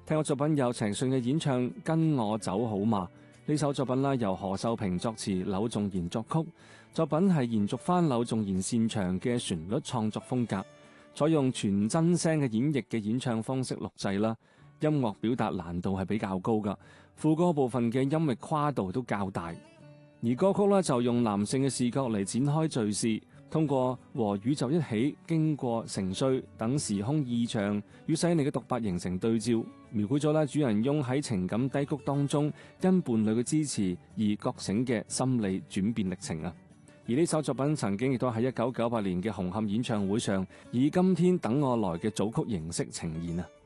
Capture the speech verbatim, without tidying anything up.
聽過作品有陳奕迅嘅演唱《跟我走好嗎》。呢首作品啦，由何秀萍作詞，柳重言作曲。作品係延續翻柳重言擅長嘅旋律創作風格，採用全真聲嘅演繹嘅演唱方式錄製啦。音樂表達難度係比較高噶，副歌部分嘅音域跨度都較大。而歌曲呢，就用男性嘅視角嚟展開敘事，通過和宇宙一起經過成歲等時空異象與細膩嘅獨白形成對照，描繪咗咧主人翁喺情感低谷當中因伴侶嘅支持而覺醒嘅心理轉變歷程啊！而呢首作品曾經亦都喺一九九八年嘅紅磡演唱會上以今天等我來嘅組曲形式呈現啊！